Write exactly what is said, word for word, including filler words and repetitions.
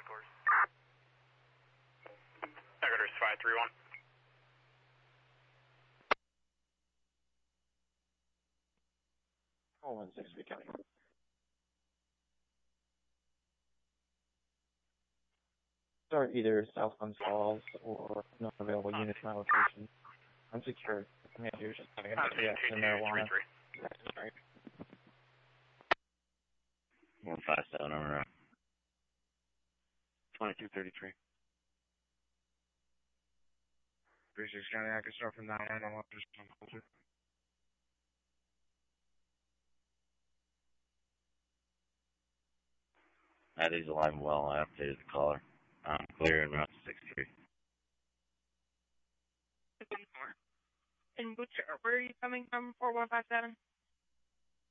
course. Headquarters five three one. four one six, becoming. Start either South Guns Falls or not available units in my location. Unsecured. Commander is just having a reaction to marijuana. That's right. one five seven on route. twenty-two thirty-three. three six County, I can start from nine nine. I'll just come closer. That is alive and well. I updated the caller. I'm clear en route to six three. And which, where are you coming from, four one five seven?